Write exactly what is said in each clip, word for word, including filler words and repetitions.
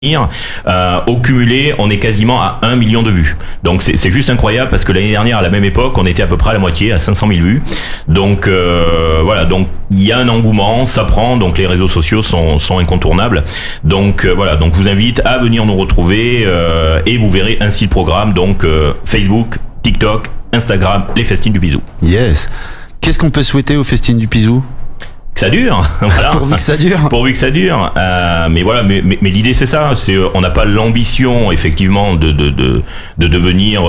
Euh, au cumulé, on est quasiment à un million de vues. Donc c'est, c'est juste incroyable parce que l'année dernière, à la même époque, on était à peu près à la moitié, à cinq cent mille vues. Donc euh, voilà, donc il y a un engouement, ça prend, donc les réseaux sociaux sont, sont incontournables. Donc euh, voilà, donc je vous invite à venir nous retrouver euh, et vous verrez ainsi le programme. Donc euh, Facebook, TikTok, Instagram, les Festines du Pisou. Yes. Qu'est-ce qu'on peut souhaiter aux Festines du Pisou ? Que ça dure, voilà. Pourvu que ça dure. Pourvu que ça dure. Euh, mais voilà, mais, mais, mais l'idée c'est ça. C'est euh, on n'a pas l'ambition effectivement de de de, de devenir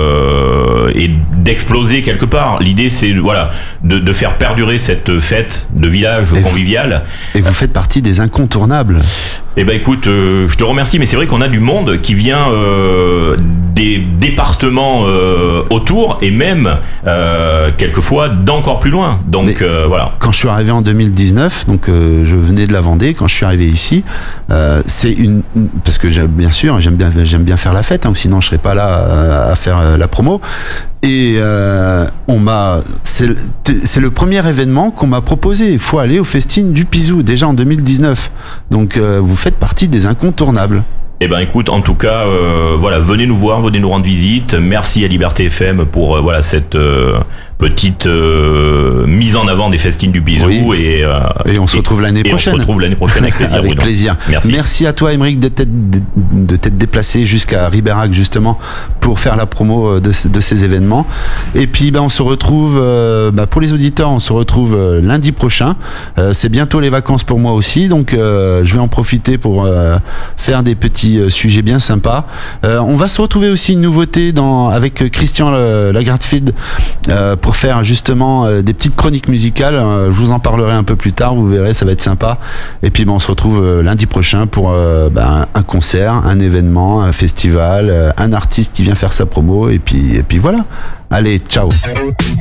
euh, et d'exploser quelque part. L'idée c'est voilà de de faire perdurer cette fête de village Et convivial. Vous, et vous faites partie des incontournables. Eh ben écoute, euh, je te remercie, mais c'est vrai qu'on a du monde qui vient euh, des départements euh, autour et même euh, quelquefois d'encore plus loin. Donc euh, voilà. Quand je suis arrivé en deux mille dix-neuf, donc euh, je venais de la Vendée. Quand je suis arrivé ici, euh, c'est une parce que j'aime, bien sûr j'aime bien j'aime bien faire la fête, hein, sinon je serais pas là à, à faire euh, la promo. Et euh, on m'a c'est, c'est le premier événement qu'on m'a proposé. Il faut aller aux Festines du Pisou déjà en deux mille dix-neuf. Donc euh, vous faites partie des incontournables. Eh ben écoute, en tout cas, euh, voilà, venez nous voir, venez nous rendre visite. Merci à Liberté F M pour euh, voilà cette euh, petite euh, mise en avant des Festines du Pisou. Oui. Et, euh, et on se retrouve l'année et prochaine. On se retrouve l'année prochaine avec plaisir. Avec Bruno. plaisir. Merci. Merci à toi, Aymeric, de t'être, de t'être déplacé jusqu'à Ribérac justement pour faire la promo de, de ces événements. Et puis, ben, on se retrouve euh, ben, pour les auditeurs, on se retrouve euh, lundi prochain. Euh, c'est bientôt les vacances pour moi aussi, donc euh, je vais en profiter pour euh, faire des petits sujet bien sympa. Euh, on va se retrouver aussi une nouveauté dans, avec Christian Lagarde-Field euh, pour faire justement euh, des petites chroniques musicales. Euh, je vous en parlerai un peu plus tard, vous verrez, ça va être sympa. Et puis ben, on se retrouve euh, lundi prochain pour euh, ben, un concert, un événement, un festival, euh, un artiste qui vient faire sa promo. Et puis, et puis voilà. Allez, ciao.